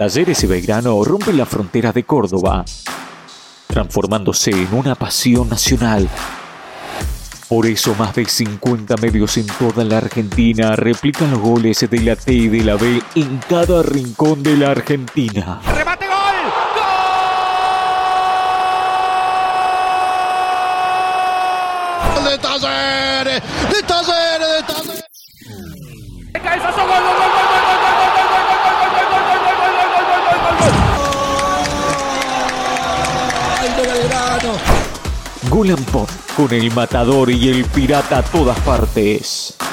Talleres y Belgrano rompen las fronteras de Córdoba, transformándose en una pasión nacional. Por eso más de 50 medios en toda la Argentina replican los goles de la T y de la B en cada rincón de la Argentina. ¡Remate, gol! ¡Gol! ¡De Talleres! ¡De Talleres! ¡De Talleres! ¡De cabezazo! ¡Gol! ¡Gol! ¡Gol! ¡Gol! ¡Gol! Gol and Pop, con el Matador y el Pirata a todas partes.